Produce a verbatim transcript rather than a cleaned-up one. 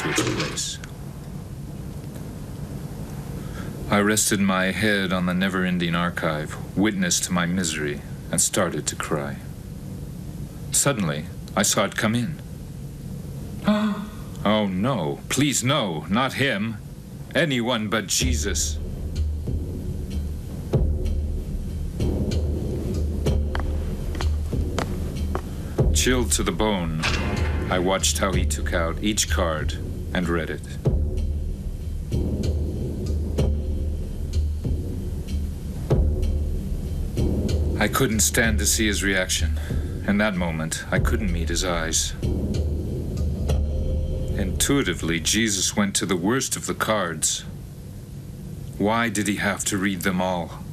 switchplace. I rested my head on the never-ending archive, witness to my misery, and started to cry. Suddenly, I saw it come in. Oh, no. Please, no. Not him. Anyone but Jesus. Chilled to the bone, I watched how he took out each card and read it. I couldn't stand to see his reaction. In that moment, I couldn't meet his eyes. Intuitively, Jesus went to the worst of the cards. Why did he have to read them all?